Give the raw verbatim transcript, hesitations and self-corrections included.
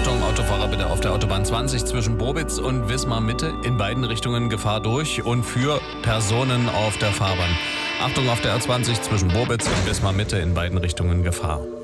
Achtung, Autofahrer bitte auf der Autobahn zwanzig zwischen Bobitz und Wismar Mitte in beiden Richtungen Gefahr durch und für Personen auf der Fahrbahn. Achtung, auf der A zwanzig zwischen Bobitz und Wismar Mitte in beiden Richtungen Gefahr.